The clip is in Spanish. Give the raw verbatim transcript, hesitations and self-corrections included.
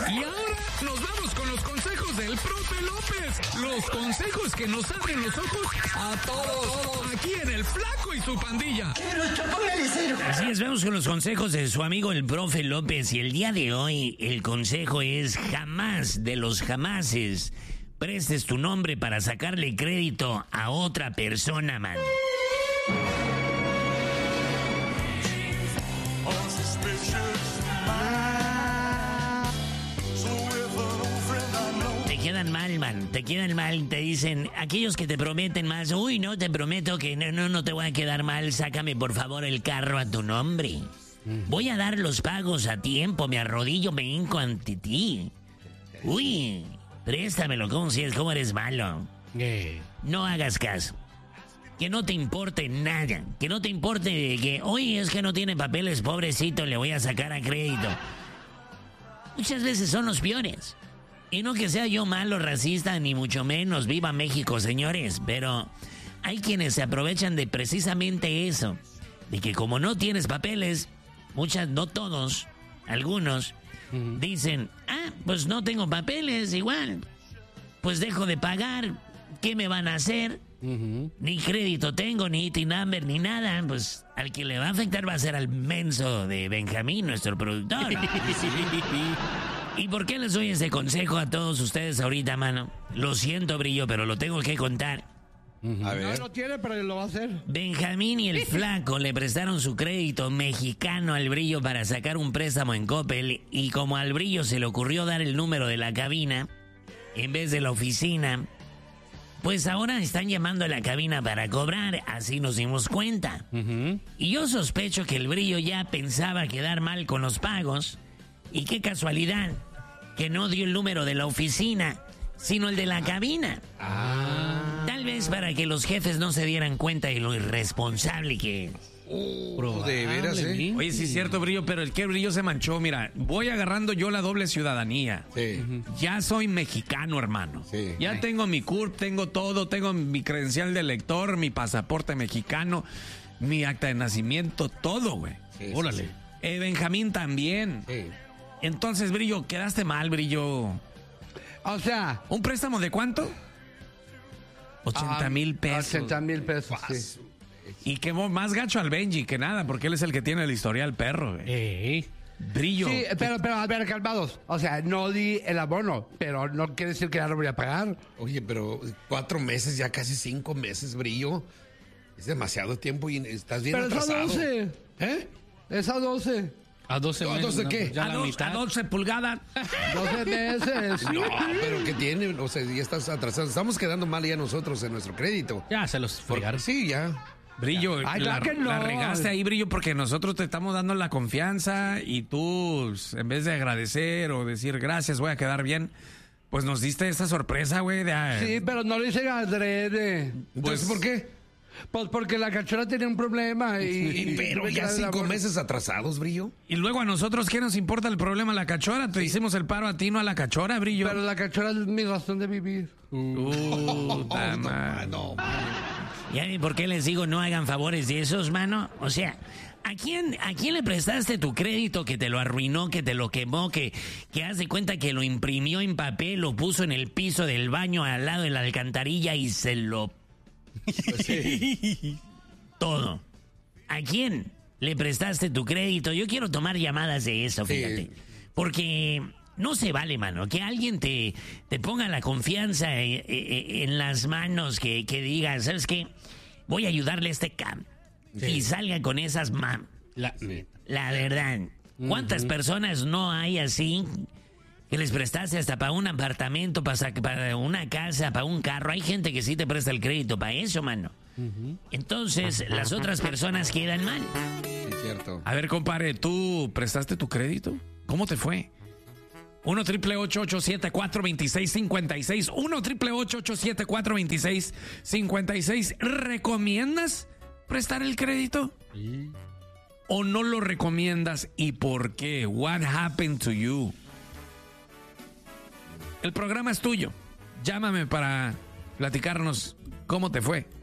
Y ahora nos vamos con los consejos del profe López. Los consejos que nos abren los ojos a todos. Aquí en El Flaco y su pandilla. Así es, vamos con los consejos de su amigo el profe López. Y el día de hoy el consejo es: jamás de los jamases prestes tu nombre para sacarle crédito a otra persona, man. Te quedan mal, man, te quedan mal, te dicen, aquellos que te prometen más, uy, no, te prometo que no, no, no te voy a quedar mal, sácame por favor el carro a tu nombre. Voy a dar los pagos a tiempo, me arrodillo, me hinco ante ti. Uy, préstamelo, ¿cómo si es? ¿Cómo eres malo? Eh. No hagas caso. Que no te importe nada. Que no te importe que, oye, es que no tiene papeles, pobrecito, le voy a sacar a crédito. Muchas veces son los peores. Y no que sea yo malo, racista, ni mucho menos. Viva México, señores. Pero hay quienes se aprovechan de precisamente eso. De que como no tienes papeles, muchas, no todos, algunos, uh-huh. dicen, ah, pues no tengo papeles, igual. Pues dejo de pagar. ¿Qué me van a hacer? Uh-huh. Ni crédito tengo, ni I T I number, ni nada. Pues al que le va a afectar va a ser al menso de Benjamín, nuestro productor. ¿Y por qué les doy ese consejo a todos ustedes ahorita, mano? Lo siento, Brillo, pero lo tengo que contar. Uh-huh. A ver. No, no tiene, pero lo va a hacer. Benjamín y el Flaco le prestaron su crédito mexicano al Brillo para sacar un préstamo en Coppel. Y como al Brillo se le ocurrió dar el número de la cabina en vez de la oficina, pues ahora están llamando a la cabina para cobrar, así nos dimos cuenta. Uh-huh. Y yo sospecho que el Brillo ya pensaba quedar mal con los pagos. Y qué casualidad, que no dio el número de la oficina, sino el de la cabina. Ah. Tal vez para que los jefes no se dieran cuenta de lo irresponsable que... Oh, de veras, ¿eh? Oye, sí es cierto, Brillo, pero el que Brillo se manchó. Mira, voy agarrando yo la doble ciudadanía. Sí. Ya soy mexicano, hermano. Sí. Ya Ay. tengo mi C U R P, tengo todo, tengo mi credencial de lector, mi pasaporte mexicano, mi acta de nacimiento, todo, güey. Sí, Órale. Sí, sí. Eh, Benjamín también. Sí. Entonces, Brillo, quedaste mal, Brillo. O sea... ¿Un préstamo de cuánto? ochenta mil pesos. ochenta mil pesos, sí. Y quemó más gacho al Benji que nada, porque él es el que tiene el historial perro, güey. Eh. Brillo. Sí, pero, pero, a ver, calmados. O sea, no di el abono, pero no quiere decir que ya lo voy a pagar. Oye, pero cuatro meses, ya casi cinco meses, Brillo. Es demasiado tiempo y estás bien pero atrasado. Pero es a doce. ¿Eh? Es a doce. ¿A doce meses? ¿A doce qué? Ya a, dos, a doce pulgadas. doce meses. No, pero ¿qué tiene? O sea, ya estás atrasado. Estamos quedando mal ya nosotros en nuestro crédito. Ya se los fregaron. Sí, ya. Brillo, Ay, la, claro que no. la regaste ahí, Brillo, porque nosotros te estamos dando la confianza y tú, en vez de agradecer o decir gracias, voy a quedar bien, pues nos diste esta sorpresa, güey. De... Sí, pero no lo hice adrede. Entonces, ¿por qué? Pues porque la cachorra tenía un problema y... y pero ya cinco meses atrsados, Brillo. Y luego a nosotros, ¿qué nos importa el problema? La cachorra, te sí. hicimos el paro a ti, no a la cachorra, Brillo. Pero la cachorra es mi razón de vivir. Uh, no, no, no. ¿Ya ven por qué les digo no hagan favores de esos, mano? O sea, ¿a quién, ¿a quién le prestaste tu crédito que te lo arruinó, que te lo quemó, que, que haz de cuenta que lo imprimió en papel, lo puso en el piso del baño al lado de la alcantarilla y se lo... Pues sí. Todo. ¿A quién le prestaste tu crédito? Yo quiero tomar llamadas de eso, fíjate. Sí. Porque no se vale, mano, que alguien te, te ponga la confianza en, en las manos, que, que diga, ¿sabes qué? Voy a ayudarle a este cam. Sí. Y salga con esas mam. La, la verdad. ¿Cuántas uh-huh. personas no hay así? Que les prestaste hasta para un apartamento, para, para una casa, para un carro. Hay gente que sí te presta el crédito para eso, mano. Uh-huh. Entonces, las otras personas quedan mal. Sí, cierto. A ver, compadre, ¿tú prestaste tu crédito? ¿Cómo te fue? uno triple ocho ocho siete cuatro dos seis cinco seis. uno triple ocho ocho siete cuatro dos seis cinco seis. ¿Recomiendas prestar el crédito? Sí. ¿O no lo recomiendas y por qué? What happened to you? El programa es tuyo. Llámame para platicarnos cómo te fue.